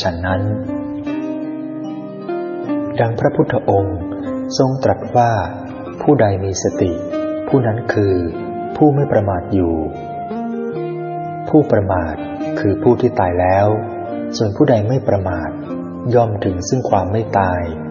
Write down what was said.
ฉันนั้นดังพระพุทธองค์ทรงตรัสว่าผู้ใดมีสติผู้นั้นคือผู้ไม่ประมาทอยู่ผู้ประมาทคือผู้ที่ตายแล้วส่วนผู้ใดไม่ประมาทย่อมถึงซึ่งความไม่ตาย